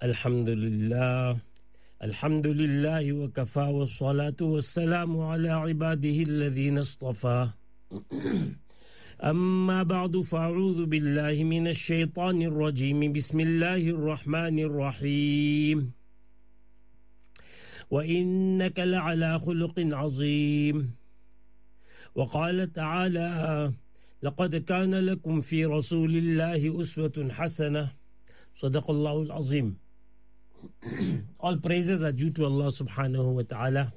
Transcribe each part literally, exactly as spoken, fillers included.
الحمد لله الحمد لله وكفى والصلاة والسلام على عباده الذين اصطفى أما بعد فأعوذ بالله من الشيطان الرجيم بسم الله الرحمن الرحيم وإنك لعلى خلق عظيم وقال تعالى لقد كان لكم في رسول الله أسوة حسنة صدق الله العظيم. All praises are due to Allah subhanahu wa ta'ala,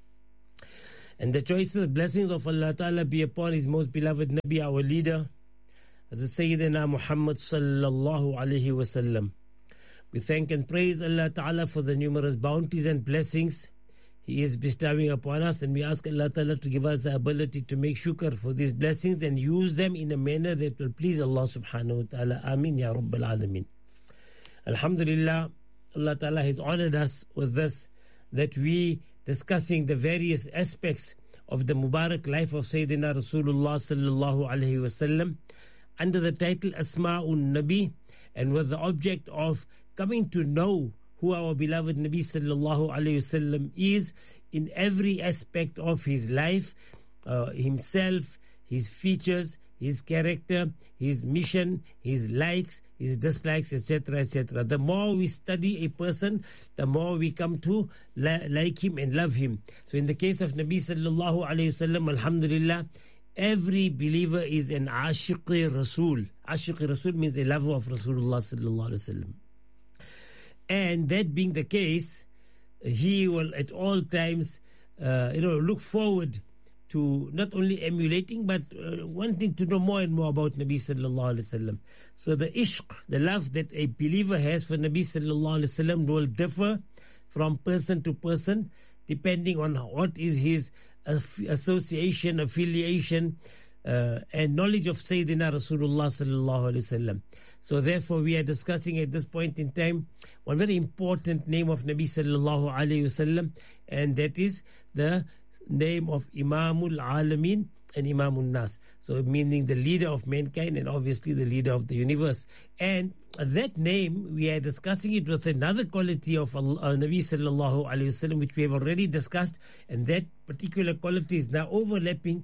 and the choices, blessings of Allah ta'ala be upon His most beloved Nabi, our leader, as Sayyidina Muhammad sallallahu alayhi wa sallam. We thank and praise Allah ta'ala for the numerous bounties and blessings He is bestowing upon us, and we ask Allah ta'ala to give us the ability to make shukr for these blessings and use them in a manner that will please Allah subhanahu wa ta'ala. Ameen ya Rabbal Alameen. Alhamdulillah, Allah ta'ala has honored us with this, that we discussing the various aspects of the Mubarak life of Sayyidina Rasulullah sallallahu alayhi wasallam under the title Asma'un Nabi, and with the object of coming to know who our beloved Nabi sallallahu alayhi wasallam is in every aspect of his life, uh, himself, his features, his character, his mission, his likes, his dislikes, et cetera, et cetera. The more we study a person, the more we come to li- like him and love him. So in the case of Nabi sallallahu alayhi wasallam, alhamdulillah, every believer is an ashiq Rasul. Ashiq Rasul means a lover of Rasulullah sallallahu alayhi wasallam. And that being the case, he will at all times, uh, you know, look forward to not only emulating but uh, wanting to know more and more about Nabi sallallahu alaihi wasallam. So the ishq, the love that a believer has for Nabi sallallahu alaihi wasallam will differ from person to person depending on what is his association, affiliation, uh, and knowledge of Sayyidina Rasulullah sallallahu alaihi wasallam. So therefore we are discussing at this point in time one very important name of Nabi sallallahu alaihi wasallam, and that is the name of Imamul Alameen and Imamul Nas. So meaning the leader of mankind and obviously the leader of the universe. And that name, we are discussing it with another quality of uh, Nabi sallallahu alayhi wasallam, which we have already discussed, and that particular quality is now overlapping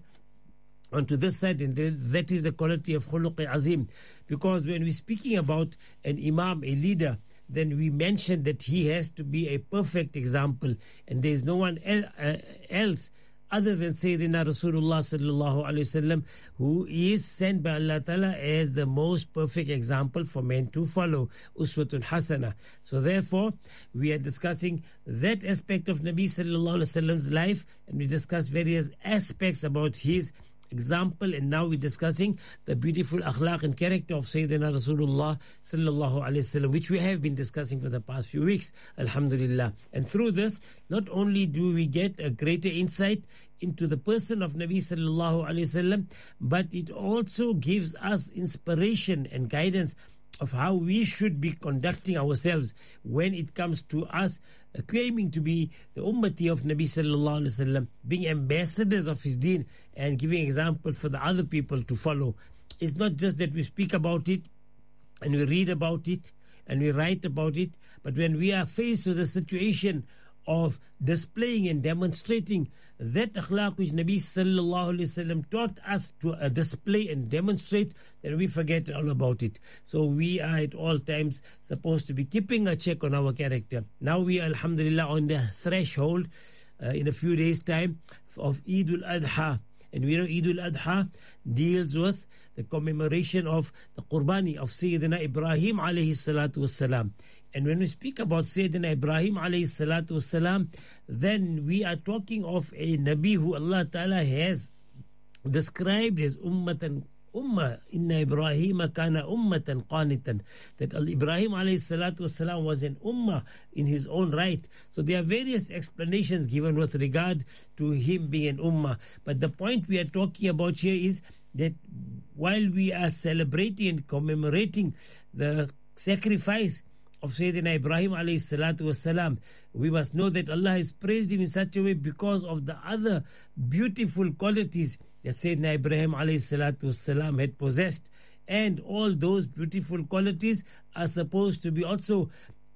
onto this side, and that is the quality of Khuluq Azim. Because when we're speaking about an Imam, a leader, then we mentioned that he has to be a perfect example, and there is no one el- uh, else other than Sayyidina Rasulullah sallallahu alaihi wasallam who is sent by Allah Ta'ala as the most perfect example for men to follow, Uswatun Hasana. So therefore, we are discussing that aspect of Nabi sallallahu alaihi wasallam's life, and we discussed various aspects about his example, and now we're discussing the beautiful akhlaq and character of Sayyidina Rasulullah sallallahu alaihi wasallam, which we have been discussing for the past few weeks, alhamdulillah. And through this, not only do we get a greater insight into the person of Nabi sallallahu alaihi wasallam, but it also gives us inspiration and guidance of how we should be conducting ourselves when it comes to us uh, claiming to be the ummati of Nabi sallallahu alaihi wasallam, being ambassadors of his deen and giving example for the other people to follow. It's not just that we speak about it and we read about it and we write about it, but when we are faced with a situation of displaying and demonstrating that akhlaq which Nabi sallallahu alaihi wasallam taught us to uh, display and demonstrate, then we forget all about it. So we are at all times supposed to be keeping a check on our character. Now we are alhamdulillah on the threshold uh, in a few days time of Eid al-Adha. And we know Eid al-Adha deals with the commemoration of the Qurbani of Sayyidina Ibrahim alayhi salatu wassalam. And when we speak about Sayyidina Ibrahim alayhi salatu wassalam, then we are talking of a Nabi who Allah Ta'ala has described as ummatan ummah. Inna Ibrahim kana ummatan qanitan. That Ibrahim alayhi salatu wassalam was an ummah in his own right. So there are various explanations given with regard to him being an ummah. But the point we are talking about here is that while we are celebrating and commemorating the sacrifice of Sayyidina Ibrahim alayhi salatu wasalam, we must know that Allah has praised him in such a way because of the other beautiful qualities that Sayyidina Ibrahim alayhi salatu wasalam had possessed. And all those beautiful qualities are supposed to be also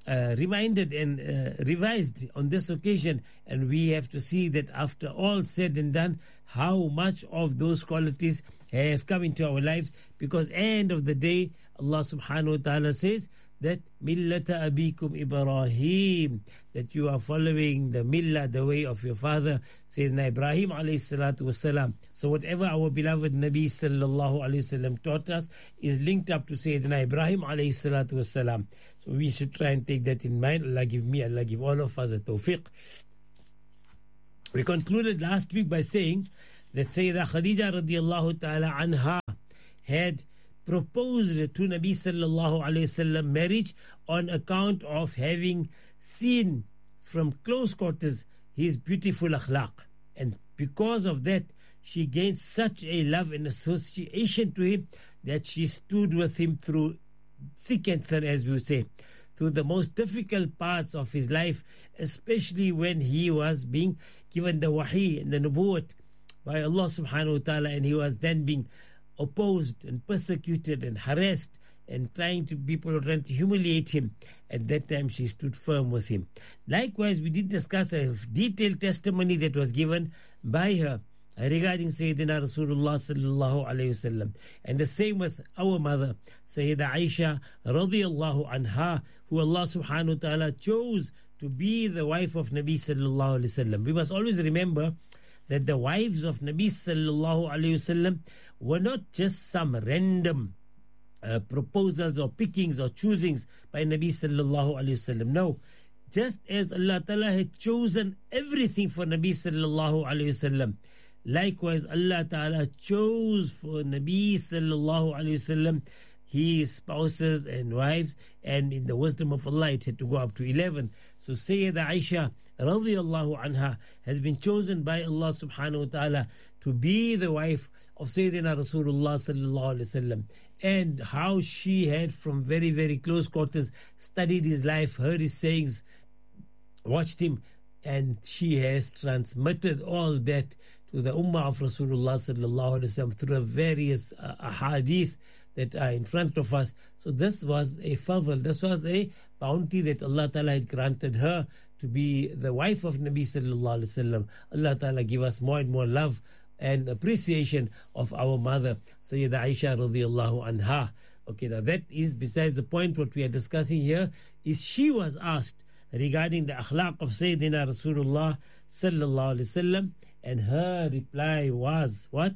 uh, reminded and uh, revised on this occasion, and we have to see that after all said and done, how much of those qualities have come into our lives, because end of the day, Allah subhanahu wa ta'ala says that millata abikum Ibrahim, that you are following the millah, the way of your father Sayyidina Ibrahim alayhi salatu wasalam. So whatever our beloved Nabi sallallahu alayhi wasallam taught us is linked up to Sayyidina Ibrahim alayhi salatu wasalam. So we should try and take that in mind. Allah give me, Allah give all of us a tawfiq. We concluded last week by saying that Sayyida Khadija radiallahu ta'ala anha had proposed to Nabi sallallahu alayhi wasallam marriage on account of having seen from close quarters his beautiful akhlaq, and because of that she gained such a love and association to him that she stood with him through thick and thin, as we would say, through the most difficult parts of his life, especially when he was being given the wahi and the nubuwwat by Allah subhanahu wa ta'ala, and he was then being opposed and persecuted and harassed and trying to people were trying to humiliate him. At that time she stood firm with him. Likewise, we did discuss a detailed testimony that was given by her regarding Sayyidina Rasulullah sallallahu alayhi wasallam, and the same with our mother Sayyida Aisha radiyallahu anha, who Allah subhanahu wa ta'ala chose to be the wife of Nabi sallallahu alayhi wasallam. We must always remember that the wives of Nabi sallallahu alayhi wasallam were not just some random uh, proposals or pickings or choosings by Nabi sallallahu alayhi wasallam. No, just as Allah Ta'ala had chosen everything for Nabi sallallahu alayhi wasallam, likewise Allah Ta'ala chose for Nabi sallallahu alayhi wasallam his spouses and wives, and in the wisdom of Allah it had to go up to eleven. So Sayyida Aisha radiyallahu anha has been chosen by Allah subhanahu wa ta'ala to be the wife of Sayyidina Rasulullah sallallahu alayhi wasallam, and how she had from very very close quarters studied his life, heard his sayings, watched him, and she has transmitted all that to the ummah of Rasulullah sallallahu alayhi wasallam through the various uh, ahadith that are in front of us. So this was a favor, this was a bounty that Allah Ta'ala had granted her to be the wife of Nabi sallallahu alayhi wasallam. Allah Ta'ala give us more and more love and appreciation of our mother Sayyida Aisha radiyallahu anha. Okay, now that is besides the point. What we are discussing here is she was asked regarding the akhlaq of Sayyidina Rasulullah sallallahu alayhi wasallam, and her reply was what?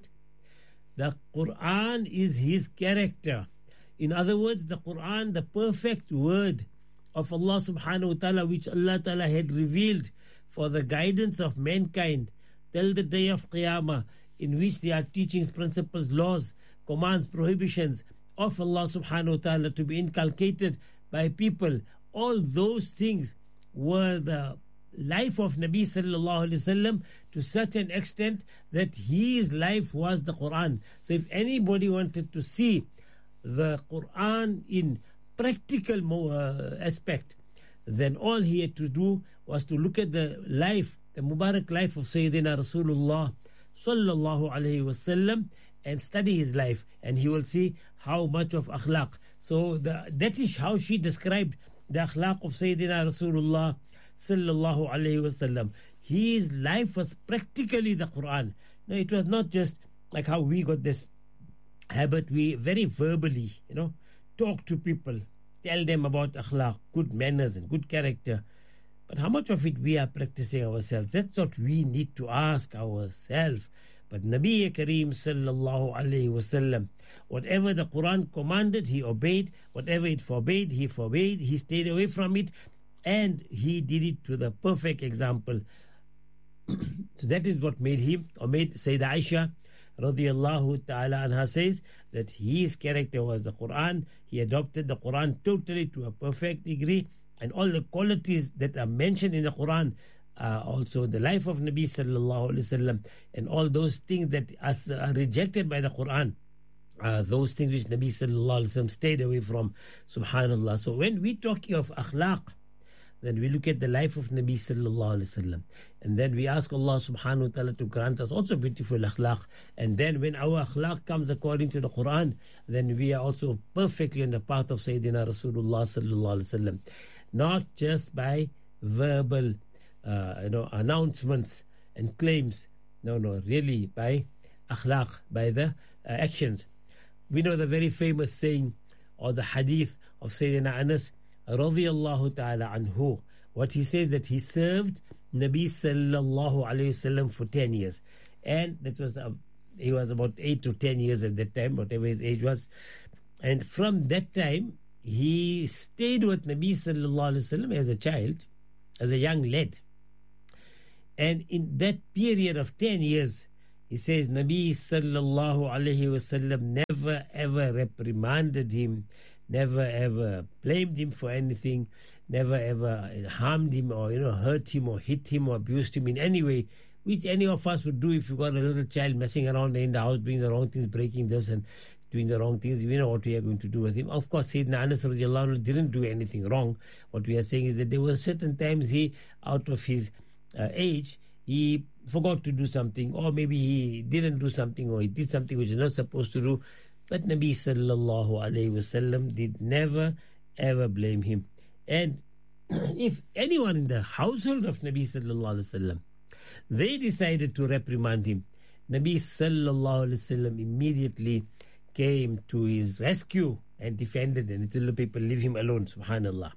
The Quran is his character. In other words, the Quran, the perfect word of Allah subhanahu wa ta'ala, which Allah ta'ala had revealed for the guidance of mankind till the day of Qiyamah, in which there are teachings, principles, laws, commands, prohibitions of Allah subhanahu wa ta'ala to be inculcated by people. All those things were the life of Nabi sallallahu alayhi wasallam to such an extent that his life was the Quran. So if anybody wanted to see the Quran in practical uh, aspect, then all he had to do was to look at the life, the Mubarak life of Sayyidina Rasulullah sallallahu alayhi wasallam, and study his life, and he will see how much of akhlaq. So the, that is how she described the akhlaq of Sayyidina Rasulullah sallallahu alayhi wasallam. His life was practically the Quran. No, it was not just like how we got this habit. We very verbally, you know, talk to people, tell them about akhlaq, good manners and good character. But how much of it we are practicing ourselves? That's what we need to ask ourselves. But Nabi Kareem sallallahu alayhi wasallam, whatever the Quran commanded, he obeyed. Whatever it forbade, he forbade. He stayed away from it. And he did it to the perfect example. So that is what made him, or made Sayyida Aisha radiyallahu ta'ala anha says that his character was the Quran. He adopted the Quran totally to a perfect degree, and all the qualities that are mentioned in the Quran, uh, also the life of Nabi sallallahu alayhi wasallam, and all those things that are rejected by the Quran, uh, those things which Nabi sallallahu alayhi wasallam stayed away from. Subhanallah. So when we talking of akhlaq, then we look at the life of Nabi sallallahu alayhi wasallam, and then we ask Allah subhanahu wa ta'ala to grant us also beautiful akhlaq. And then when our akhlaq comes according to the Quran, then we are also perfectly on the path of Sayyidina Rasulullah sallallahu alayhi wasallam. not just by verbal uh, you know, announcements and claims. No, no, really by akhlaq, by the uh, actions. We know the very famous saying or the hadith of Sayyidina Anas radiyallahu ta'ala anhu. What he says, that he served Nabi sallallahu alayhi wasallam for ten years. And that was, uh, he was about eight to ten years at that time, whatever his age was. And from that time, he stayed with Nabi sallallahu alayhi wasallam as a child, as a young lad. And in that period of ten years, he says, Nabi sallallahu alayhi wasallam never ever reprimanded him, never ever blamed him for anything, never ever harmed him or, you know, hurt him or hit him or abused him in any way, which any of us would do if you got a little child messing around in the house, doing the wrong things, breaking this and doing the wrong things. We know what we are going to do with him. Of course, Sayyidina Anas radiallahu anhu didn't do anything wrong. What we are saying is that there were certain times he, out of his uh, age, he forgot to do something, or maybe he didn't do something, or he did something which he's not supposed to do. But Nabi sallallahu alayhi wasallam did never ever blame him. And if anyone in the household of Nabi sallallahu alayhi wasallam, they decided to reprimand him, Nabi sallallahu alayhi wasallam immediately came to his rescue and defended him. Little people, leave him alone, subhanallah.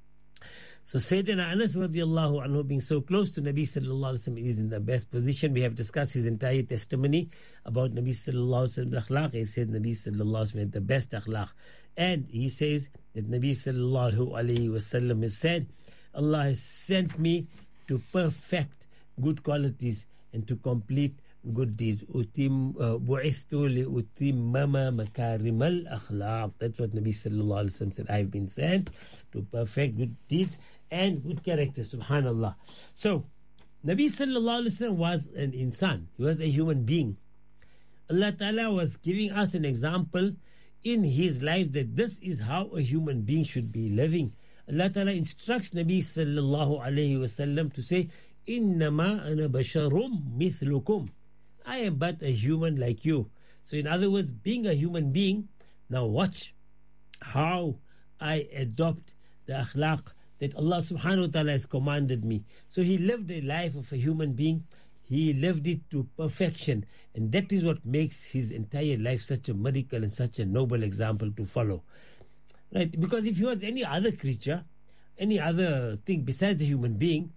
So Sayyidina Anas radiallahu anhu, being so close to Nabi sallallahu alayhi wa sallam, is in the best position. We have discussed his entire testimony about Nabi sallallahu alayhi wa sallam's akhlaq. He said Nabi sallallahu alayhi wa sallam had the best akhlaq. And he says that Nabi sallallahu alayhi wa sallam has said, Allah has sent me to perfect good qualities and to complete good deeds. Utim bu'ithtu li utimmama makarimal akhlaq. That's what Nabi sallallahu alayhi wa sallam said. I've been sent to perfect good deeds and good character. Subhanallah. So Nabi sallallahu alayhi wa sallam was an insan. He was a human being. Allah Ta'ala was giving us an example in his life that this is how a human being should be living. Allah Ta'ala instructs Nabi sallallahu alayhi wa sallam to say, Innama ana basharum mithlukum. I am but a human like you. So in other words, being a human being, now watch how I adopt the akhlaq that Allah subhanahu wa ta'ala has commanded me. So he lived a life of a human being. He lived it to perfection. And that is what makes his entire life such a miracle and such a noble example to follow. Right? Because if he was any other creature, any other thing besides a human being,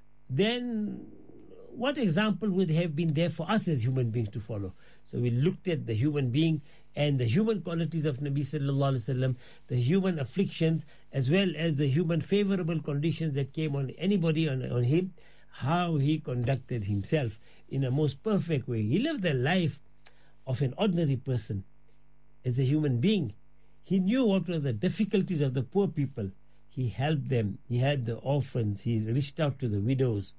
then what example would have been there for us as human beings to follow? So we looked at the human being and the human qualities of Nabi sallallahu alaihi wasallam, the human afflictions, as well as the human favorable conditions that came on anybody, on, on him, how he conducted himself in a most perfect way. He lived the life of an ordinary person as a human being. He knew what were the difficulties of the poor people. He helped them. He helped the orphans. He reached out to the widows.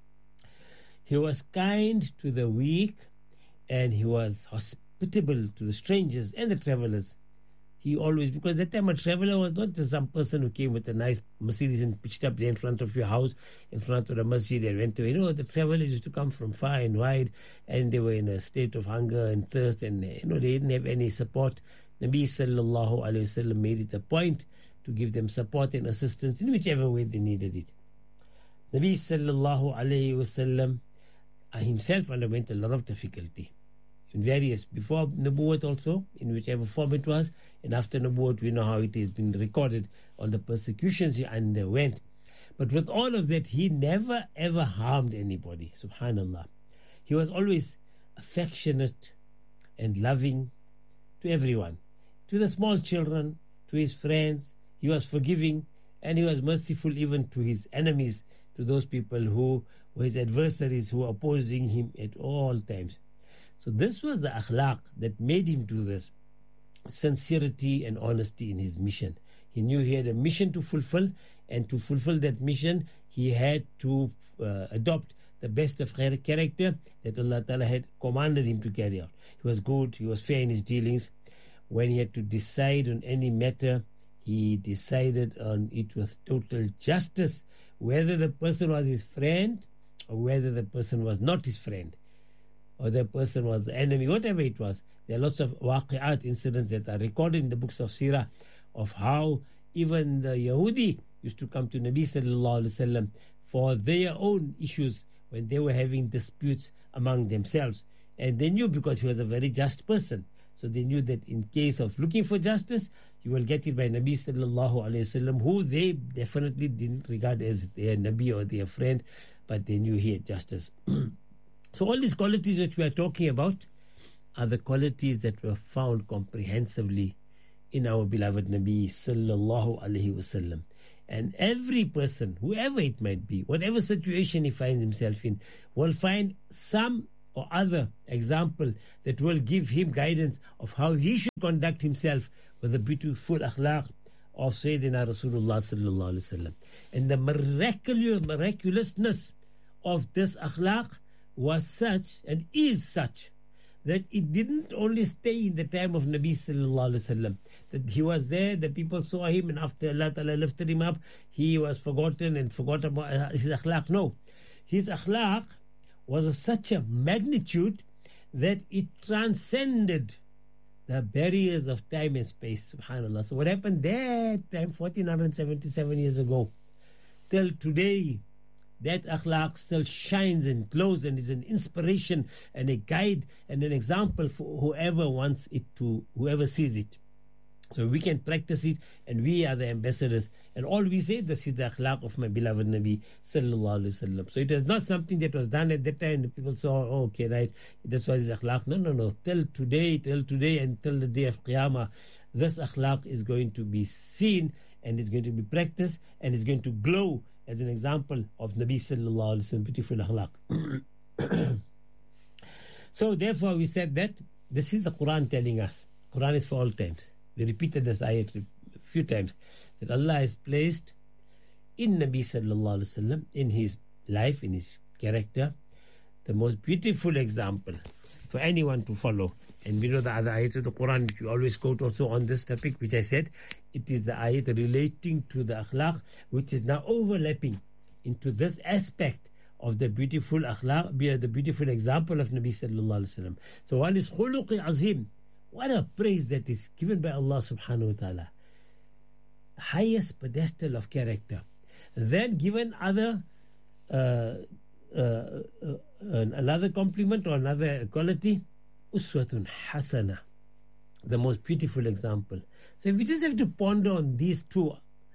He was kind to the weak, and he was hospitable to the strangers and the travelers. He always, because that time a traveler was not just some person who came with a nice Mercedes and pitched up there in front of your house, in front of the masjid and went away. You know, the travelers used to come from far and wide, and they were in a state of hunger and thirst, and you know, they didn't have any support. Nabi sallallahu alayhi wasallam made it a point to give them support and assistance in whichever way they needed it. Nabi sallallahu alayhi wasallam himself underwent a lot of difficulty in various, before Nubuwwat also, in whichever form it was, and after Nubuwwat we know how it has been recorded, all the persecutions he underwent. But with all of that, he never ever harmed anybody, subhanallah. He was always affectionate and loving to everyone, to the small children, to his friends. He was forgiving, and he was merciful even to his enemies, to those people who were his adversaries, who were opposing him at all times. So this was the akhlaq that made him do this. Sincerity and honesty in his mission. He knew he had a mission to fulfill, and to fulfill that mission, he had to uh, adopt the best of character that Allah Ta'ala had commanded him to carry out. He was good, he was fair in his dealings. When he had to decide on any matter, he decided on it with total justice, whether the person was his friend or whether the person was not his friend, or the person was the enemy, whatever it was. There are lots of waqi'at incidents that are recorded in the books of Sirah of how even the Yahudi used to come to Nabi sallallahu alaihi wasallam for their own issues when they were having disputes among themselves. And they knew, because he was a very just person, so they knew that in case of looking for justice, you will get it by Nabi sallallahu alaihi wasallam, who they definitely didn't regard as their Nabi or their friend, but they knew he had justice. So all these qualities that we are talking about are the qualities that were found comprehensively in our beloved Nabi sallallahu alaihi wasallam. And every person, whoever it might be, whatever situation he finds himself in, will find some or other example that will give him guidance of how he should conduct himself with the beautiful akhlaq of Sayyidina Rasulullah sallallahu alaihi wasallam. And the miraculous miraculousness of this akhlaq was such and is such that it didn't only stay in the time of Nabi sallallahu alaihi wasallam, that he was there, the people saw him, and after Allah Ta'ala lifted him up, he was forgotten and forgot about his akhlaq. No, his akhlaq was of such a magnitude that it transcended the barriers of time and space. Subhanallah. So what happened that time, fourteen seventy-seven years ago, till today, that akhlaq still shines and glows and is an inspiration and a guide and an example for whoever wants it to, whoever sees it. So we can practice it, and we are the ambassadors. And all we say, this is the akhlaq of my beloved Nabi sallallahu alaihi wasallam. So it is not something that was done at that time. The people saw, oh, okay, right, this was his akhlaq. No, no, no. Till today, till today, and till the day of Qiyamah, this akhlaq is going to be seen and is going to be practiced and is going to glow as an example of Nabi sallallahu alaihi wasallam, beautiful akhlaq. So therefore we said that this is the Quran telling us. Quran is for all times. We repeated this ayat a few times, that Allah has placed in Nabi sallallahu alaihi wasallam, in his life, in his character, the most beautiful example for anyone to follow. And we know the other ayat of the Quran which we always quote also on this topic, which I said, it is the ayat relating to the akhlaq, which is now overlapping into this aspect of the beautiful akhlaq, the beautiful example of Nabi sallallahu alaihi wasallam. So one is khuluqi azim. What a praise that is given by Allah subhanahu wa ta'ala. Highest pedestal of character. Then given other uh, uh, uh, another compliment or another quality, uswatun hasana, the most beautiful example. So if we just have to ponder on these two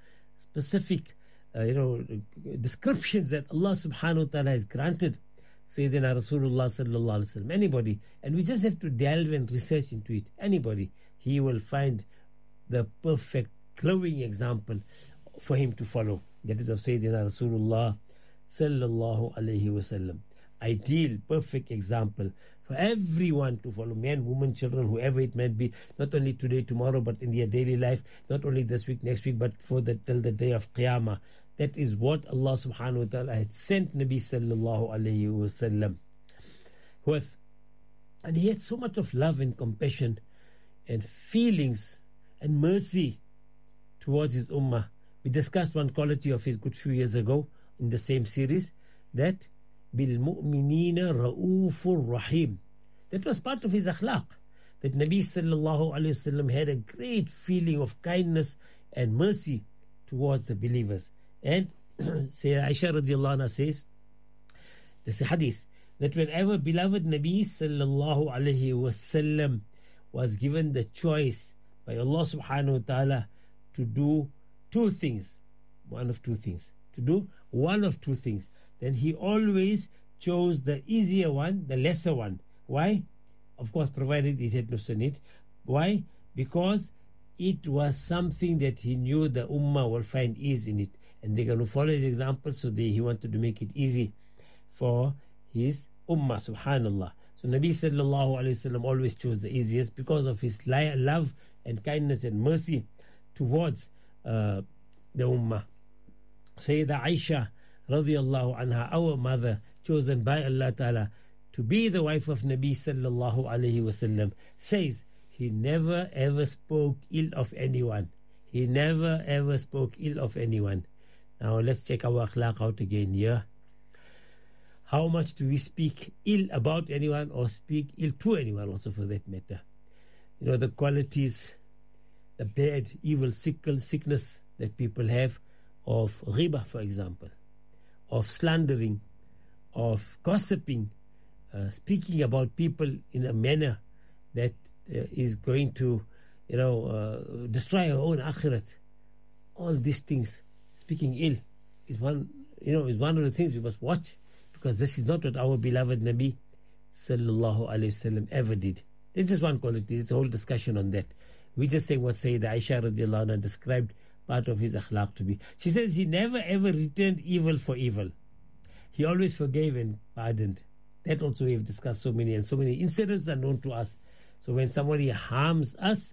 specific uh, you know descriptions that Allah subhanahu wa ta'ala has granted Sayyidina Rasulullah sallallahu alaihi wasallam, anybody, and we just have to delve and research into it, anybody, he will find the perfect glowing example for him to follow. That is of Sayyidina Rasulullah sallallahu alaihi wasallam. Ideal, perfect example for everyone to follow, man, woman, children, whoever it might be, not only today, tomorrow, but in their daily life, not only this week, next week, but for the till the day of Qiyamah. That is what Allah subhanahu wa ta'ala had sent Nabi sallallahu alayhi wa sallam with. And he had so much of love and compassion and feelings and mercy towards his ummah. We discussed one quality of his good few years ago in the same series, that bil mu'minina ra'ufur rahim. That was part of his akhlaq, that Nabi sallallahu alayhi wa sallam had a great feeling of kindness and mercy towards the believers. And Sayyida Aisha radiallahu anha says, this is a hadith, that whenever beloved Nabi sallallahu alayhi wasallam was given the choice by Allah subhanahu wa ta'ala to do two things, one of two things, to do one of two things, then he always chose the easier one, the lesser one. Why? Of course, provided he had nafs in it. Why? Because it was something that he knew the ummah will find ease in it, and they're going to follow his example, so they, he wanted to make it easy for his ummah, subhanallah. So Nabi sallallahu alayhi wa sallam always chose the easiest because of his love and kindness and mercy towards uh, the ummah. Sayyida Aisha radiallahu anha, our mother, chosen by Allah Ta'ala to be the wife of Nabi sallallahu alayhi wa sallam, says he never ever spoke ill of anyone. He never ever spoke ill of anyone. Now let's check our akhlaq out again here. How much do we speak ill about anyone or speak ill to anyone also, for that matter? You know, the qualities, the bad, evil, sickle, sickness that people have, of ghibah, for example, of slandering, of gossiping, uh, speaking about people in a manner that uh, is going to, you know, uh, destroy our own akhirat. All these things, speaking ill, is one, you know, is one of the things we must watch, because this is not what our beloved Nabi sallallahu alaihi wasallam ever did. There's just one quality. It's a whole discussion on that. We just say what Sayyidah Aisha radiallahu anha described part of his akhlaq to be. She says he never ever returned evil for evil. He always forgave and pardoned. That also we have discussed so many, and so many incidents are known to us. So when somebody harms us,